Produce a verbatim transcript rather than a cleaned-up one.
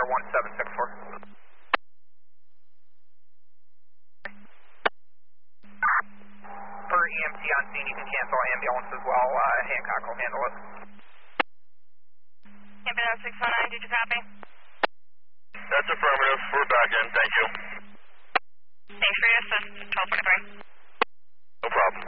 one seven six four. Per E M T on scene, you can cancel ambulance as well. Uh, Hancock will handle it. Ambulance six one nine, did you copy? That's affirmative. We're back in. Thank you. Thanks for your assist. twelve forty-three. No problem.